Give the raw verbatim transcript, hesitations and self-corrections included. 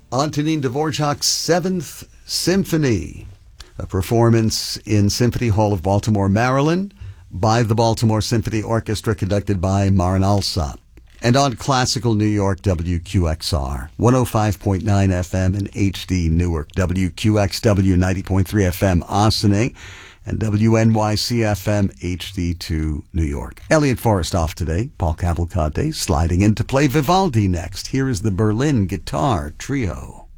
Antonin Dvorak's Seventh Symphony, a performance in Symphony Hall of Baltimore, Maryland, by the Baltimore Symphony Orchestra, conducted by Marin Alsop. And on Classical New York, W Q X R, one oh five point nine F M in H D Newark, W Q X W ninety point three F M Ossining, and W N Y C F M H D two New York. Elliot Forrest off today. Paul Cavalcante sliding in to play Vivaldi next. Here is the Berlin Guitar Trio.